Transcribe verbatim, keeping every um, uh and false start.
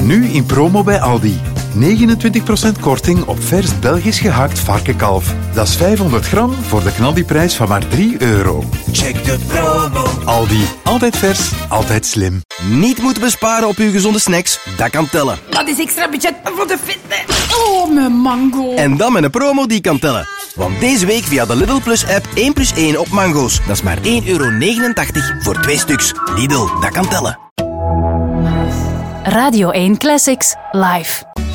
Nu in promo bij Aldi. negenentwintig procent korting op vers Belgisch gehakt varkenkalf. Dat is vijfhonderd gram voor de knaldiprijs van maar drie euro. Check de promo. Aldi. Altijd vers, altijd slim. Niet moeten besparen op uw gezonde snacks? Dat kan tellen. Dat is extra budget voor de fitness. Oh, mijn mango. En dan met een promo die kan tellen. Want deze week via de Lidl Plus app één plus één op mango's. Dat is maar één euro negenentachtig voor twee stuks. Lidl, dat kan tellen. Radio één Classics, live.